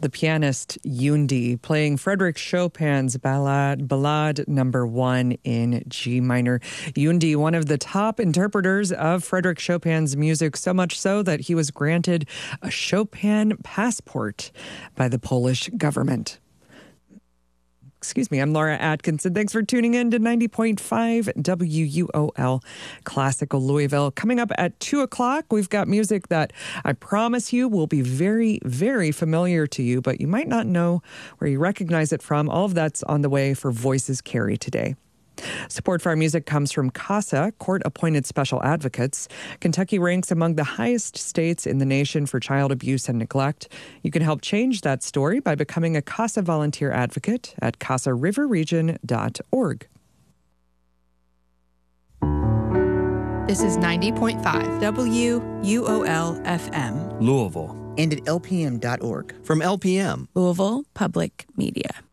the pianist Yundi playing Frédéric Chopin's Ballade Number 1 in G minor. Yundi, one of the top interpreters of Frédéric Chopin's music, so much so that he was granted a Chopin passport by the Polish government. Excuse me, I'm Laura Atkinson. Thanks for tuning in to 90.5 WUOL Classical Louisville. Coming up at 2 o'clock, we've got music that I promise you will be very, very familiar to you, but you might not know where you recognize it from. All of that's on the way for Voices Carry today. Support for our music comes from CASA, court-appointed special advocates. Kentucky ranks among the highest states in the nation for child abuse and neglect. You can help change that story by becoming a CASA volunteer advocate at casariverregion.org. This is 90.5 WUOL FM. Louisville. And at LPM.org. From LPM. Louisville Public Media.